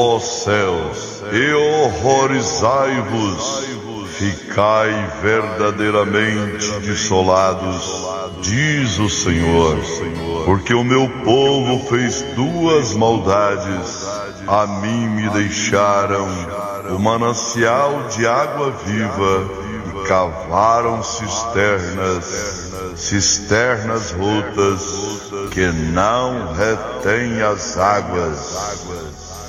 Ó céus, e horrorizai-vos, ficai verdadeiramente dissolados, diz o Senhor, porque o meu povo fez duas maldades. A mim me deixaram o manancial de água viva e cavaram cisternas rotas que não retêm as águas.